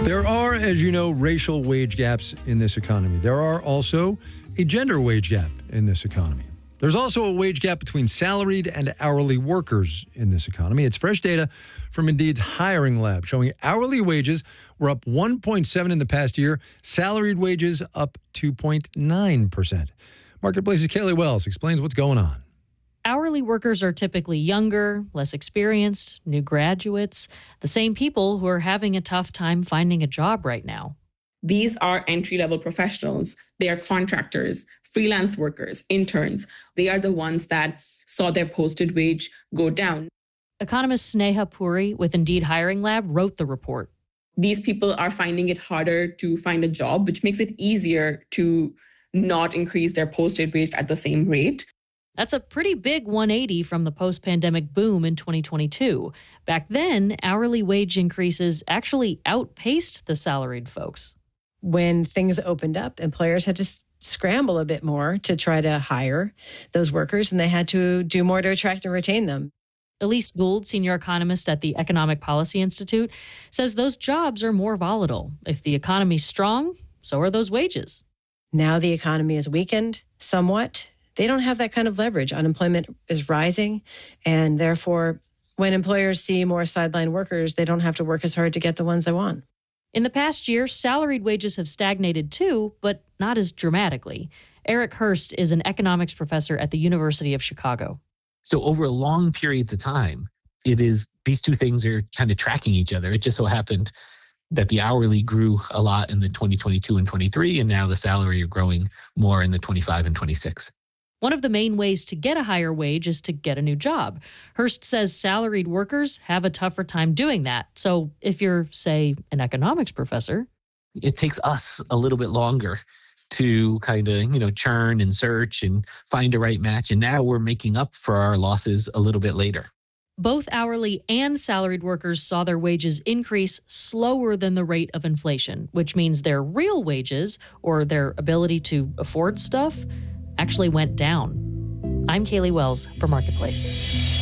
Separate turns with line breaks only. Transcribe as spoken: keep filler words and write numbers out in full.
There are, as you know, racial wage gaps in this economy. There are also a gender wage gap in this economy. There's also a wage gap between salaried and hourly workers in this economy. It's fresh data from Indeed's hiring lab showing hourly wages were up one point seven in the past year, salaried wages up two point nine percent. Marketplace's Kaylee Wells explains what's going on.
Hourly workers are typically younger, less experienced, new graduates, the same people who are having a tough time finding a job right now.
These are entry-level professionals. They are contractors, freelance workers, interns. They are the ones that saw their posted wage go down.
Economist Sneha Puri with Indeed Hiring Lab wrote the report.
These people are finding it harder to find a job, which makes it easier to not increase their posted wage at the same rate.
That's a pretty big one eighty from the post-pandemic boom in twenty twenty-two. Back then, hourly wage increases actually outpaced the salaried folks.
When things opened up, employers had to scramble a bit more to try to hire those workers, and they had to do more to attract and retain them.
Elise Gould, senior economist at the Economic Policy Institute, says those jobs are more volatile. If the economy's strong, so are those wages.
Now the economy is weakened somewhat. They don't have that kind of leverage. Unemployment is rising, and therefore, when employers see more sideline workers, they don't have to work as hard to get the ones they want.
In the past year, salaried wages have stagnated too, but not as dramatically. Eric Hurst is an economics professor at the University of Chicago.
So over long periods of time, it is these two things are kind of tracking each other. It just so happened that the hourly grew a lot in the twenty twenty-two and twenty-three, and now the salary are growing more in the twenty-five and twenty-six.
One of the main ways to get a higher wage is to get a new job. Hurst says salaried workers have a tougher time doing that. So if you're, say, an economics professor,
it takes us a little bit longer to kind of, you know, churn and search and find a right match. And now we're making up for our losses a little bit later.
Both hourly and salaried workers saw their wages increase slower than the rate of inflation, which means their real wages, or their ability to afford stuff, actually went down. I'm Kaylee Wells for Marketplace.